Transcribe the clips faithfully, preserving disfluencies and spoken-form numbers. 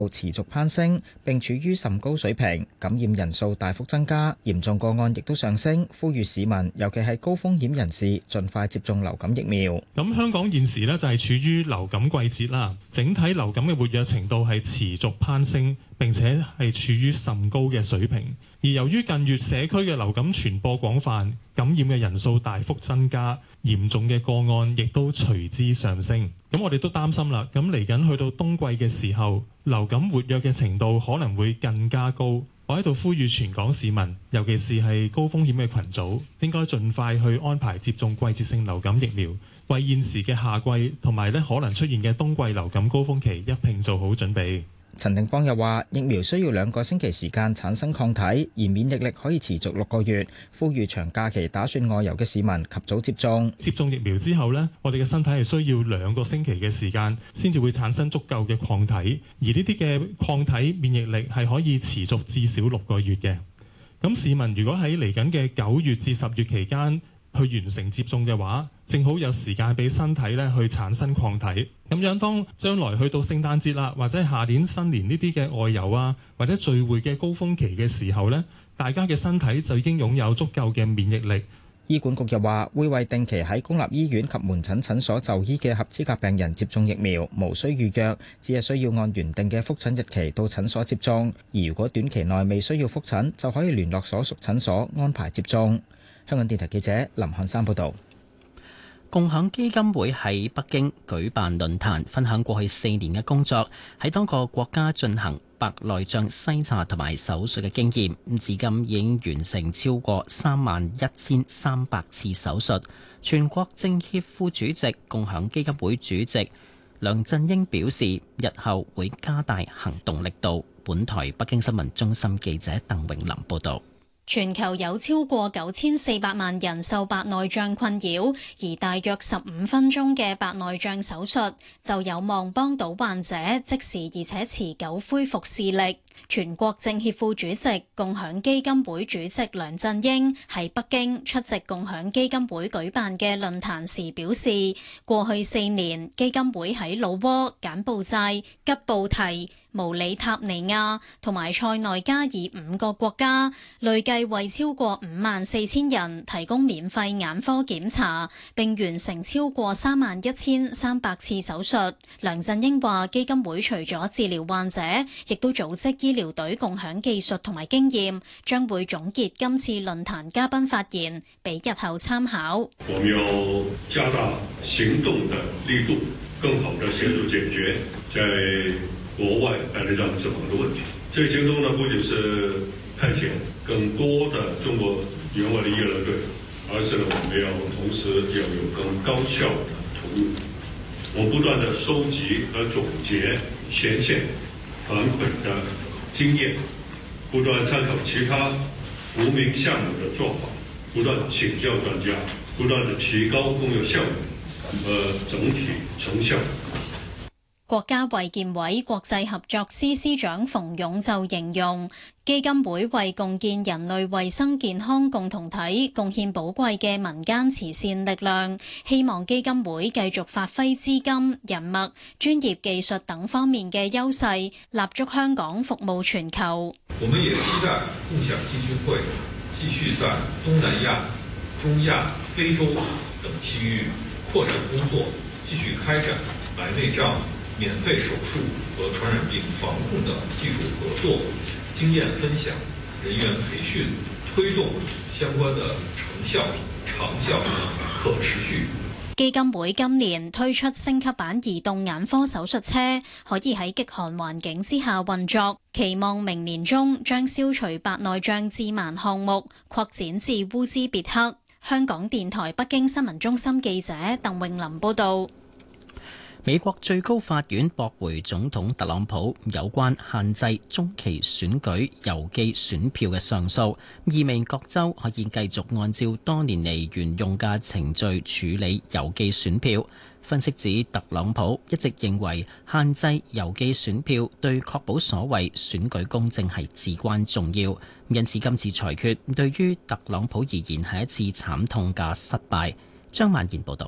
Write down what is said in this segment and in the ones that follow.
持續攀升，並處於甚高水平，感染人數大幅增加，嚴重個案亦都上升。呼籲市民，尤其係高風險人士，盡快接種流感疫苗。 咁香港現時呢，就係處於流感季節啦，整體流感嘅活躍程度係持續攀升，並且係處於甚高嘅水平。而由於近月社區嘅流感傳播廣泛，感染嘅人數大幅增加，嚴重嘅個案亦都隨之上升。咁我哋都擔心啦，咁嚟緊去到冬季嘅時候，流感活躍嘅程度可能會更加高。我喺度呼籲全港市民，尤其是係高風險嘅群組，應該盡快去安排接種季節性流感疫苗，為現時嘅夏季同埋咧可能出現嘅冬季流感高峰期一併做好準備。 陳定邦又話：疫苗需要兩個星期時間產生抗體，而免疫力可以持續六個月。呼籲長假期打算外遊嘅市民及早接種。 接種疫苗之後呢，我哋嘅身體係需要兩個星期嘅時間先至會產生足夠嘅抗體，而呢啲嘅抗體免疫力係可以持續至少六個月嘅。咁市民如果喺嚟緊嘅九月至十月期間去完成接種嘅話，正好有時間俾身體咧去產生抗體。咁樣當將來去到聖誕節啦，或者下年新年呢啲嘅外遊啊，或者聚會嘅高峰期嘅時候呢，大家嘅身體就已經擁有足夠嘅免疫力。 醫管局又話會為定期喺公立醫院及門診診所就醫嘅合資格病人接種疫苗，無需預約，只係需要按原定嘅覆診日期到診所接種。而如果短期內未需要覆診，就可以聯絡所屬診所安排接種。香港電台記者林漢山報道。 共享基金會喺北京舉辦論壇，分享過去四年嘅工作，喺多個國家進行白內障篩查同埋手術嘅經驗，至今已經完成超過三萬一千三百次手術。全國政協副主席、共享基金會主席梁振英表示，日後會加大行動力度。本台北京新聞中心記者鄧永林報道。 全球有超過九千四百萬人受白內障困擾，而大約十五分鐘嘅白內障手術就有望幫到患者即時而且持久恢復視力。全國政協副主席、共享基金會主席梁振英喺北京出席共享基金會舉辦嘅論壇時表示，過去四年基金會喺老撾、柬埔寨、吉布提、毛里塔尼亞同埋塞內加爾五個國家，累計為超過五萬四千人提供免費眼科檢查，並完成超過三萬一千三百次手術。梁振英話，基金會除咗治療患者，亦都組織醫療隊共享技術同埋經驗，將會總結今次論壇嘉賓發言，俾日後參考。 我們要加大行動的力度，更好地協助解決在國外白內障死亡的問題。這個行動呢，不僅是派遣更多的中國援外的醫療隊，而是呢，我們要同時要有更高效的投入。我們不斷地收集和總結前線反饋的經驗，不斷參考其他扶貧項目的做法，不斷請教專家，不斷地提高工作效率和整體成效。 國家衛健委國際合作司司長馮勇就形容，基金會為共建人類衛生健康共同體貢獻寶貴嘅民間慈善力量，希望基金會繼續發揮資金、人脈、專業技術等方面嘅優勢，立足香港服務全球。 我們也期待共享基金會繼續在東南亞、中亞、非洲等區域擴展工作，繼續開展白內障免費手術和傳染病防控的技術合作、經驗分享、人員培訓，推動相關的成效、長效、可持續。 基金會今年推出升級版移動眼科手術車，可以喺極寒環境之下運作，期望明年中將消除白內障致盲項目擴展至烏茲別克。香港電台北京新聞中心記者鄧穎琳報道。 美國最高法院駁回總統特朗普有關限制中期選舉郵寄選票嘅上訴，意味各州可以繼續按照多年嚟沿用嘅程序處理郵寄選票。分析指，特朗普一直認為限制郵寄選票對確保所謂選舉公正係至關重要，因此今次裁決對於特朗普而言係一次慘痛嘅失敗。張曼賢報導。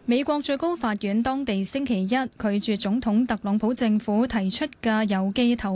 美國最高法院當地星期一拒絕總統特朗普政府提出嘅郵寄投